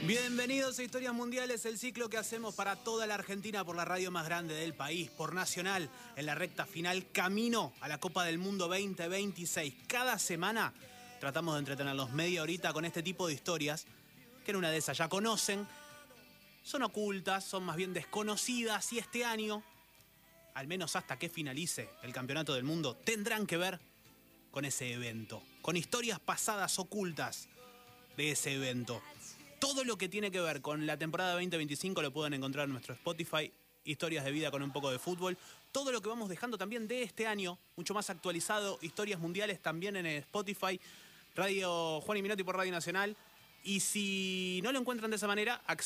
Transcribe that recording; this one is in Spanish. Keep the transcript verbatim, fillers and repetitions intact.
Bienvenidos a Historias Mundiales, el ciclo que hacemos para toda la Argentina por la radio más grande del país, por Nacional, en la recta final, camino a la Copa del Mundo veinte veintiséis. Cada semana tratamos de entretenerlos media horita con este tipo de historias, que en una de esas ya conocen, son ocultas, son más bien desconocidas, y este año, al menos hasta que finalice el Campeonato del Mundo, tendrán que ver con ese evento, con historias pasadas ocultas de ese evento. Todo lo que tiene que ver con la temporada veinte veinticinco lo pueden encontrar en nuestro Spotify, Historias de Vida con un poco de fútbol. Todo lo que vamos dejando también de este año, mucho más actualizado, Historias Mundiales también en Spotify, Radio Juan y Minotti por Radio Nacional. Y si no lo encuentran de esa manera,